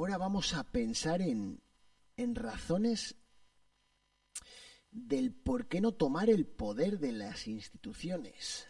ahora vamos a pensar en razones del por qué no tomar el poder de las instituciones.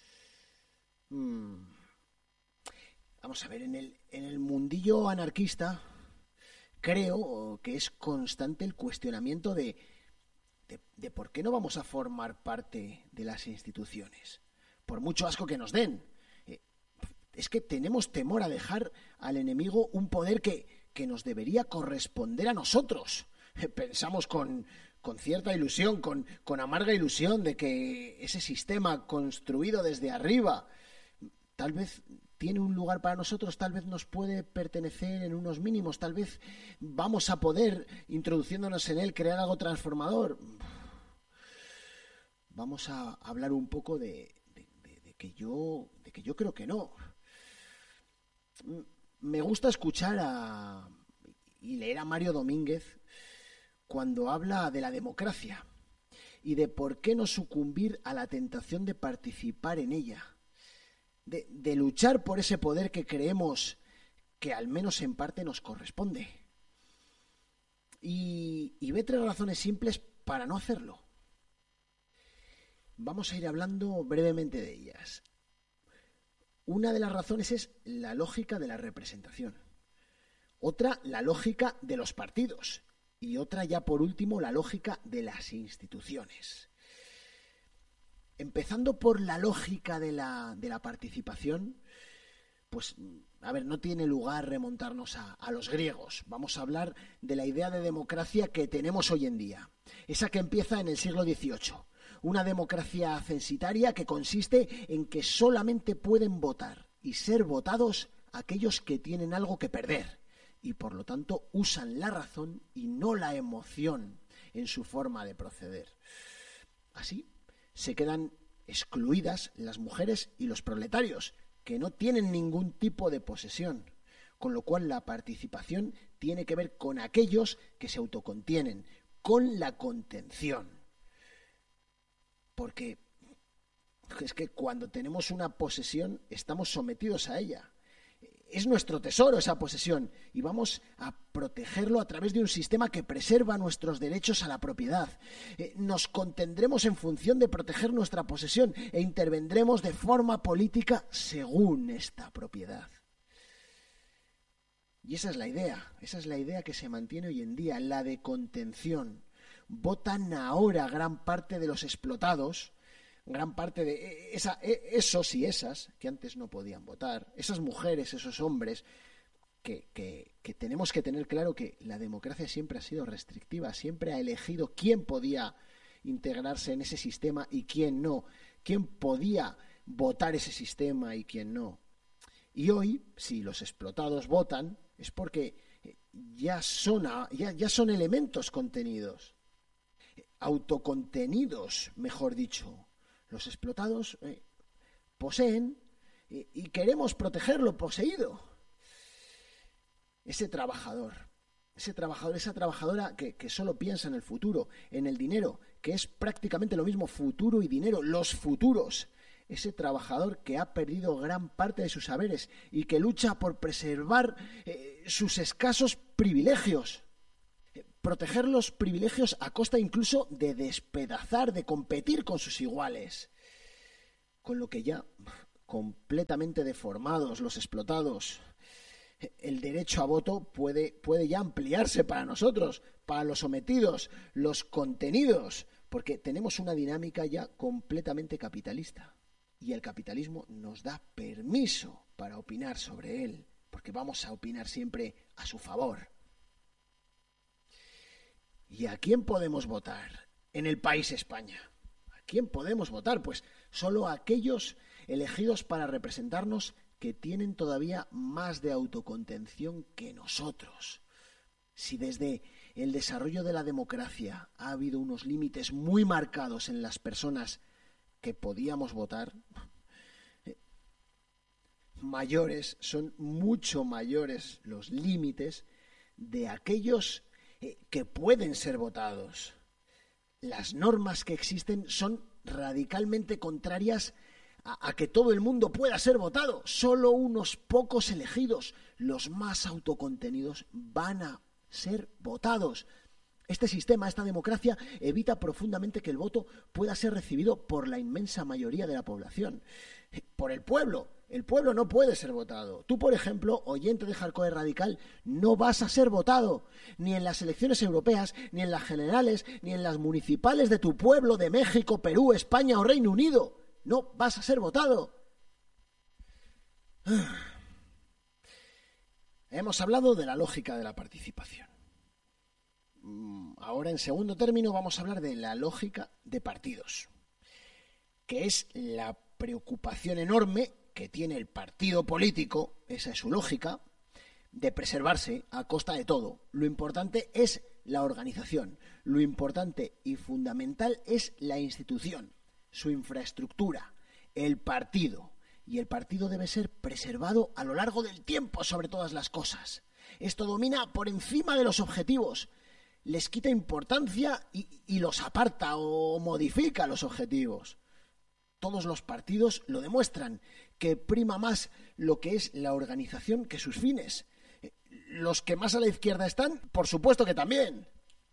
Vamos a ver, en el mundillo anarquista creo que es constante el cuestionamiento de por qué no vamos a formar parte de las instituciones, por mucho asco que nos den. Es que tenemos temor a dejar al enemigo un poder que nos debería corresponder a nosotros. Pensamos con cierta ilusión, con amarga ilusión de que ese sistema construido desde arriba tal vez tiene un lugar para nosotros, tal vez nos puede pertenecer en unos mínimos, tal vez vamos a poder, introduciéndonos en él, crear algo transformador. Vamos a hablar un poco de que yo creo que no. Me gusta escuchar y leer a Mario Domínguez cuando habla de la democracia y de por qué no sucumbir a la tentación de participar en ella, de luchar por ese poder que creemos que al menos en parte nos corresponde. Y ve 3 razones simples para no hacerlo. Vamos a ir hablando brevemente de ellas. Una de las razones es la lógica de la representación. Otra, la lógica de los partidos. Y otra, ya por último, la lógica de las instituciones. Empezando por la lógica de la participación, pues, a ver, no tiene lugar remontarnos a los griegos. Vamos a hablar de la idea de democracia que tenemos hoy en día. Esa que empieza en el siglo XVIII. Una democracia censitaria que consiste en que solamente pueden votar y ser votados aquellos que tienen algo que perder y por lo tanto usan la razón y no la emoción en su forma de proceder. Así se quedan excluidas las mujeres y los proletarios, que no tienen ningún tipo de posesión, con lo cual la participación tiene que ver con aquellos que se autocontienen, con la contención. Porque es que cuando tenemos una posesión estamos sometidos a ella. Es nuestro tesoro esa posesión y vamos a protegerlo a través de un sistema que preserva nuestros derechos a la propiedad. Nos contendremos en función de proteger nuestra posesión e intervendremos de forma política según esta propiedad. Y esa es la idea que se mantiene hoy en día, la de contención. Votan ahora gran parte de los explotados, gran parte de esos y esas que antes no podían votar, esas mujeres, esos hombres, que tenemos que tener claro que la democracia siempre ha sido restrictiva, siempre ha elegido quién podía integrarse en ese sistema y quién no, quién podía votar ese sistema y quién no. Y hoy, si los explotados votan, es porque ya son elementos contenidos, autocontenidos, mejor dicho. Los explotados poseen y queremos proteger lo poseído. Esa trabajadora que solo piensa en el futuro, en el dinero, que es prácticamente lo mismo futuro y dinero, los futuros. Ese trabajador que ha perdido gran parte de sus saberes y que lucha por preservar sus escasos privilegios. Proteger los privilegios a costa incluso de despedazar, de competir con sus iguales. Con lo que ya completamente deformados los explotados, el derecho a voto puede ya ampliarse para nosotros, para los sometidos, los contenidos, porque tenemos una dinámica ya completamente capitalista. Y el capitalismo nos da permiso para opinar sobre él, porque vamos a opinar siempre a su favor. ¿Y a quién podemos votar en el país España? ¿A quién podemos votar? Pues solo a aquellos elegidos para representarnos que tienen todavía más de autocontención que nosotros. Si desde el desarrollo de la democracia ha habido unos límites muy marcados en las personas que podíamos votar, son mucho mayores los límites de aquellos que pueden ser votados. Las normas que existen son radicalmente contrarias a que todo el mundo pueda ser votado. Solo unos pocos elegidos, los más autocontenidos, van a ser votados. Este sistema, esta democracia, evita profundamente que el voto pueda ser recibido por la inmensa mayoría de la población. Por el pueblo. El pueblo no puede ser votado. Tú, por ejemplo, oyente de Hardcore Radical, no vas a ser votado. Ni en las elecciones europeas, ni en las generales, ni en las municipales de tu pueblo, de México, Perú, España o Reino Unido. No vas a ser votado. Hemos hablado de la lógica de la participación. Ahora, en segundo término, vamos a hablar de la lógica de partidos, que es la preocupación enorme que tiene el partido político, esa es su lógica, de preservarse a costa de todo. Lo importante es la organización, lo importante y fundamental es la institución, su infraestructura, el partido. Y el partido debe ser preservado a lo largo del tiempo sobre todas las cosas. Esto domina por encima de los objetivos, les quita importancia y los aparta o modifica los objetivos. Todos los partidos lo demuestran, que prima más lo que es la organización que sus fines. Los que más a la izquierda están, por supuesto que también.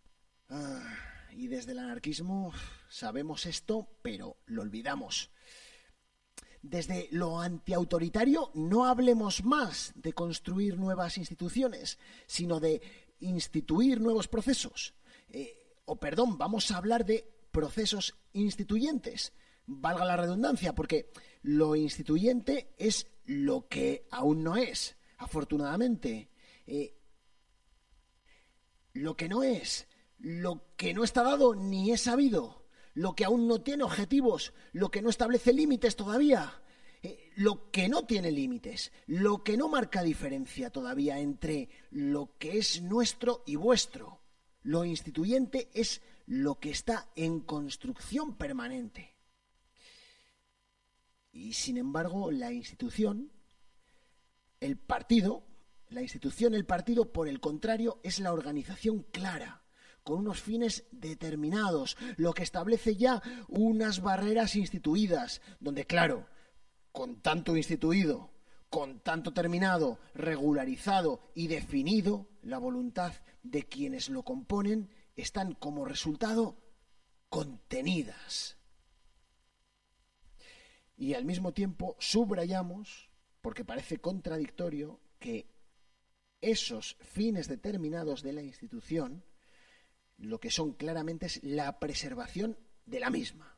Y desde el anarquismo sabemos esto, pero lo olvidamos. Desde lo antiautoritario no hablemos más de construir nuevas instituciones, sino de instituir nuevos procesos. Vamos a hablar de procesos instituyentes. Valga la redundancia, porque lo instituyente es lo que aún no es, afortunadamente. Lo que no es, lo que no está dado ni es sabido, lo que aún no tiene objetivos, lo que no establece límites todavía, lo que no tiene límites, lo que no marca diferencia todavía entre lo que es nuestro y vuestro. Lo instituyente es lo que está en construcción permanente. Y sin embargo, la institución, el partido, por el contrario, es la organización clara, con unos fines determinados, lo que establece ya unas barreras instituidas, donde, claro, con tanto instituido, con tanto terminado, regularizado y definido, la voluntad de quienes lo componen están como resultado contenidas. Y al mismo tiempo subrayamos, porque parece contradictorio, que esos fines determinados de la institución, lo que son claramente es la preservación de la misma.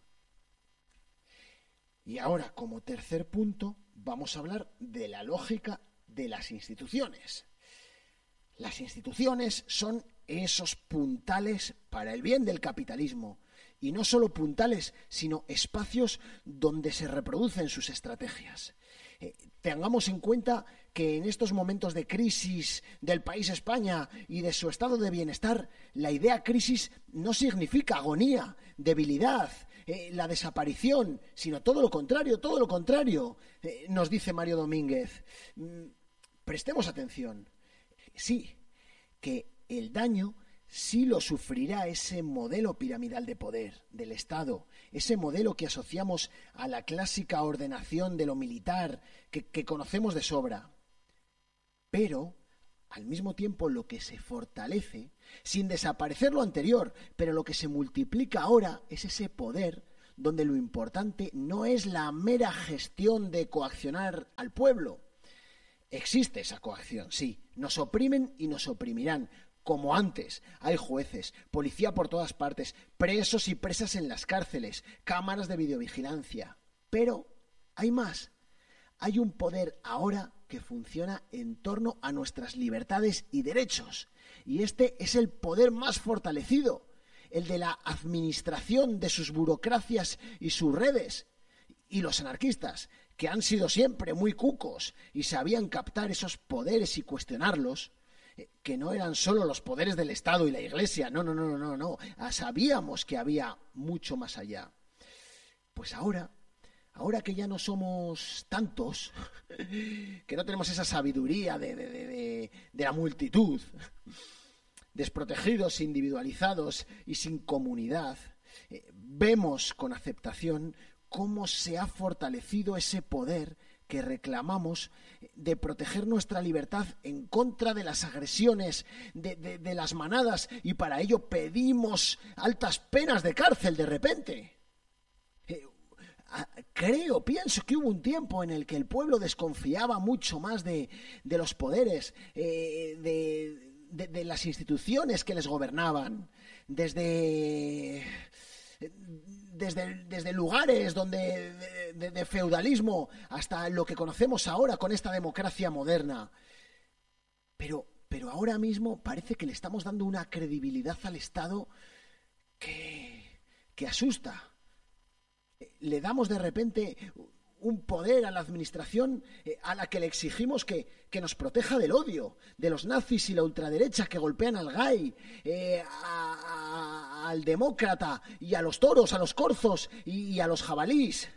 Y ahora, como tercer punto, vamos a hablar de la lógica de las instituciones. Las instituciones son esos puntales para el bien del capitalismo, y no solo puntales, sino espacios donde se reproducen sus estrategias. Tengamos en cuenta que en estos momentos de crisis del país España y de su estado de bienestar, la idea crisis no significa agonía, debilidad, la desaparición, sino todo lo contrario, nos dice Mario Domínguez. Prestemos atención. Sí, que el daño sí lo sufrirá ese modelo piramidal de poder del Estado, ese modelo que asociamos a la clásica ordenación de lo militar que conocemos de sobra. Pero, al mismo tiempo, lo que se fortalece, sin desaparecer lo anterior, pero lo que se multiplica ahora es ese poder donde lo importante no es la mera gestión de coaccionar al pueblo. Existe esa coacción, sí, nos oprimen y nos oprimirán, como antes. Hay jueces, policía por todas partes, presos y presas en las cárceles, cámaras de videovigilancia. Pero hay más. Hay un poder ahora que funciona en torno a nuestras libertades y derechos. Y este es el poder más fortalecido, el de la administración de sus burocracias y sus redes. Y los anarquistas, que han sido siempre muy cucos y sabían captar esos poderes y cuestionarlos, que no eran solo los poderes del Estado y la Iglesia, no. Sabíamos que había mucho más allá. Pues ahora que ya no somos tantos, que no tenemos esa sabiduría de la multitud, desprotegidos, individualizados y sin comunidad, vemos con aceptación cómo se ha fortalecido ese poder que reclamamos de proteger nuestra libertad en contra de las agresiones de las manadas, y para ello pedimos altas penas de cárcel de repente. Pienso que hubo un tiempo en el que el pueblo desconfiaba mucho más de los poderes, de las instituciones que les gobernaban, desde lugares de feudalismo hasta lo que conocemos ahora con esta democracia moderna. Pero ahora mismo parece que le estamos dando una credibilidad al Estado que asusta. Le damos de repente un poder a la administración a la que le exigimos que nos proteja del odio, de los nazis y la ultraderecha que golpean al gay, al demócrata y a los toros, a los corzos y a los jabalís.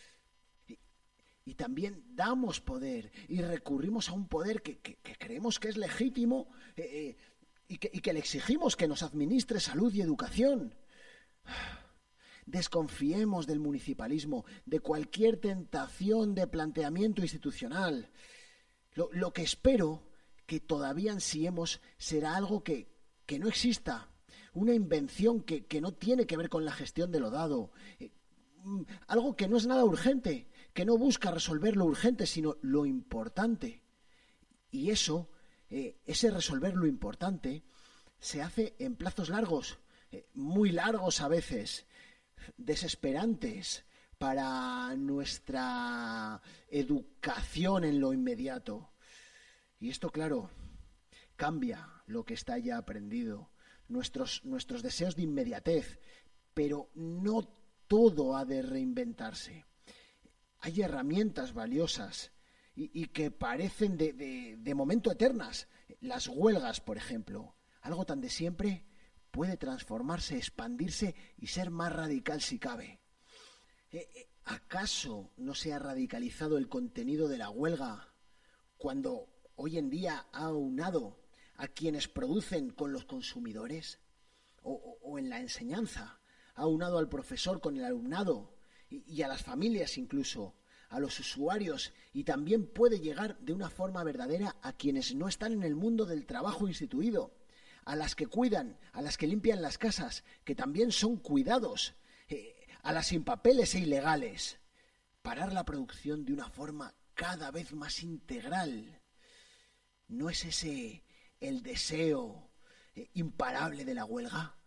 Y también damos poder y recurrimos a un poder que creemos que es legítimo y que le exigimos que nos administre salud y educación. Desconfiemos del municipalismo, de cualquier tentación de planteamiento institucional. Lo que espero que todavía ansiemos será algo que no exista, una invención que no tiene que ver con la gestión de lo dado, algo que no es nada urgente, que no busca resolver lo urgente, sino lo importante. Y ese resolver lo importante, se hace en plazos largos, muy largos a veces, desesperantes para nuestra educación en lo inmediato. Y esto, claro, cambia lo que está ya aprendido, nuestros deseos de inmediatez, pero no todo ha de reinventarse. Hay herramientas valiosas y que parecen de momento eternas. Las huelgas, por ejemplo, algo tan de siempre, puede transformarse, expandirse y ser más radical si cabe. ¿Acaso no se ha radicalizado el contenido de la huelga cuando hoy en día ha aunado a quienes producen con los consumidores? O en la enseñanza, ha aunado al profesor con el alumnado y a las familias incluso, a los usuarios, y también puede llegar de una forma verdadera a quienes no están en el mundo del trabajo instituido, a las que cuidan, a las que limpian las casas, que también son cuidados, a las sin papeles e ilegales. Parar la producción de una forma cada vez más integral. ¿No es ese el deseo imparable de la huelga?